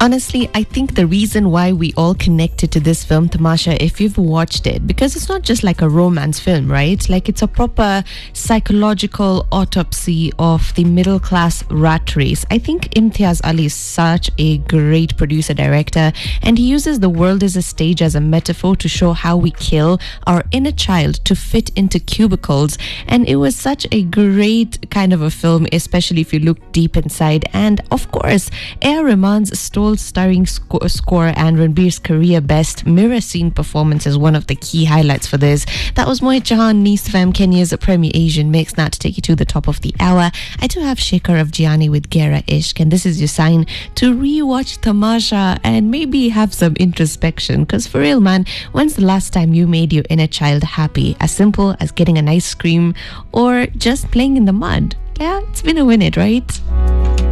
Honestly, I think the reason why we all connected to this film, Tamasha, if you've watched it, because it's not just like a romance film, right? Like it's a proper psychological autopsy of the middle class rat race. I think Imtiaz Ali is such a great producer director, and he uses the world as a stage as a metaphor to show how we kill our inner child to fit into cubicles. And it was such a great kind of a film, especially if you look deep inside. And of course, A.R. Rahman's starring score and Ranbir's career best mirror scene performance is one of the key highlights for this. That was Mohit Jahan, Neast Fam, Kenya's Premier Asian Mix. Now to take you to the top of the hour, I do have Shekhar Afghani with Gera Ishq, and this is your sign to rewatch Tamasha and maybe have some introspection, because for real man, when's the last time you made your inner child happy? As simple as getting an ice cream or just playing in the mud. Yeah, it's been a minute, right?